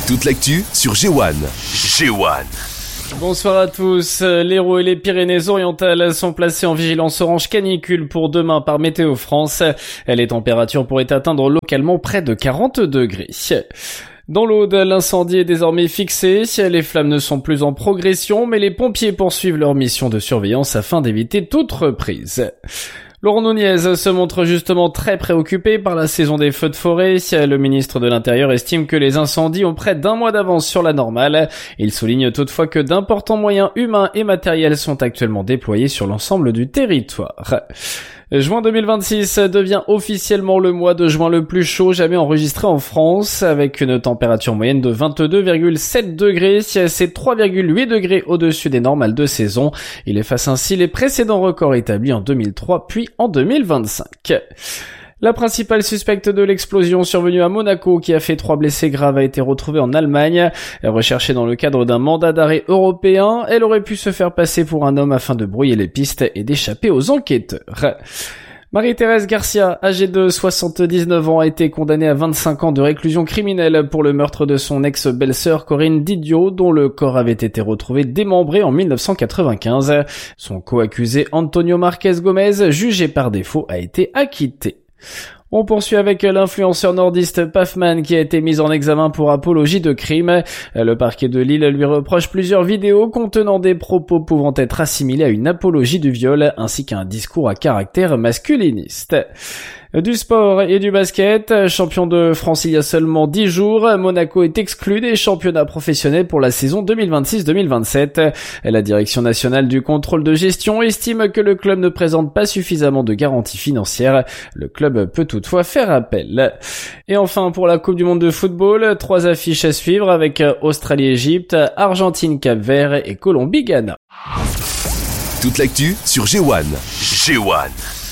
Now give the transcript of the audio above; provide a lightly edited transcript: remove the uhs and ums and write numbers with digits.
Toute l'actu sur G1. Bonsoir à tous. L'Hérault et les Pyrénées-Orientales sont placés en vigilance orange canicule pour demain par Météo France. Les températures pourraient atteindre localement près de 40 degrés. Dans l'Aude, l'incendie est désormais fixé. Les flammes ne sont plus en progression, mais les pompiers poursuivent leur mission de surveillance afin d'éviter toute reprise. Laurent Nunez se montre justement très préoccupé par la saison des feux de forêt. Le ministre de l'Intérieur estime que les incendies ont près d'un mois d'avance sur la normale. Il souligne toutefois que d'importants moyens humains et matériels sont actuellement déployés sur l'ensemble du territoire. Juin 2026 devient officiellement le mois de juin le plus chaud jamais enregistré en France, avec une température moyenne de 22,7 degrés, c'est 3,8 degrés au-dessus des normales de saison. Il efface ainsi les précédents records établis en 2003 puis en 2025. La principale suspecte de l'explosion survenue à Monaco, qui a fait 3 blessés graves, a été retrouvée en Allemagne. Recherchée dans le cadre d'un mandat d'arrêt européen, elle aurait pu se faire passer pour un homme afin de brouiller les pistes et d'échapper aux enquêteurs. Marie-Thérèse Garcia, âgée de 79 ans, a été condamnée à 25 ans de réclusion criminelle pour le meurtre de son ex-belle-sœur Corinne Didio, dont le corps avait été retrouvé démembré en 1995. Son co-accusé Antonio Marquez Gomez, jugé par défaut, a été acquitté. On poursuit avec l'influenceur nordiste Pafman qui a été mis en examen pour apologie de crime. Le parquet de Lille lui reproche plusieurs vidéos contenant des propos pouvant être assimilés à une apologie du viol ainsi qu'à un discours à caractère masculiniste. Du sport et du basket, champion de France il y a seulement 10 jours, Monaco est exclu des championnats professionnels pour la saison 2026-2027. La direction nationale du contrôle de gestion estime que le club ne présente pas suffisamment de garanties financières. Le club peut toutefois faire appel. Et enfin, pour la Coupe du Monde de football, 3 affiches à suivre avec Australie-Égypte, Argentine-Cap-Vert et Colombie-Ghana. Toute l'actu sur G1.